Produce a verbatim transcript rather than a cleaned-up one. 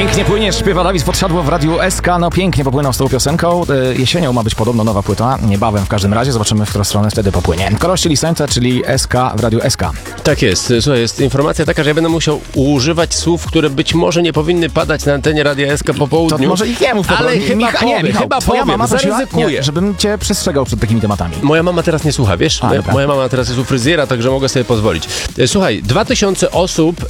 Pięknie płyniesz, śpiewa Dawid Podsiadło w Radiu S K. No pięknie popłynął z tą piosenką. Jesienią ma być podobno nowa płyta. Niebawem w każdym razie. Zobaczymy, w którą stronę wtedy popłynie. Koroś, czyli Słońce, czyli S K w Radiu S K. Tak jest. Słuchaj, jest informacja taka, że ja będę musiał używać słów, które być może nie powinny padać na antenie Radia S K po południu. To może ich nie mów po ale prostu. chyba Micha- powiem, nie, Michał, chyba twoja powiem, mama prosiła, zaryzykuję. nie, żebym cię przestrzegał przed takimi tematami. Moja mama teraz nie słucha, wiesz? A, moja, dobra. moja mama teraz jest u fryzjera, także mogę sobie pozwolić. Słuchaj, dwa tysiące osób